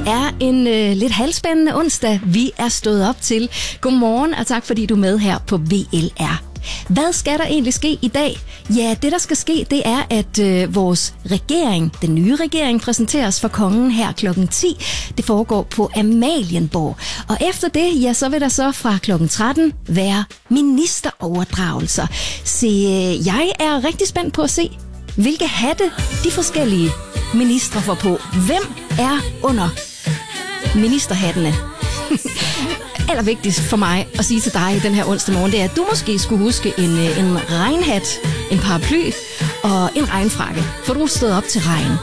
er en lidt halvspændende onsdag, vi er stået op til. Godmorgen, og tak fordi du er med her på VLR. Hvad skal der egentlig ske i dag? Ja, det der skal ske, det er, at vores regering, den nye regering, præsenteres for kongen her klokken 10. Det foregår på Amalienborg. Og efter det, ja, så vil der så fra klokken 13 være ministeroverdragelser. Så jeg er rigtig spændt på at se, hvilke hatte de forskellige ministre får på. Hvem er under ministerhattene? Allervigtigst for mig at sige til dig den her onsdag morgen, det er, at du måske skulle huske en regnhat, en paraply og en regnfrakke, for du er stået op til regn.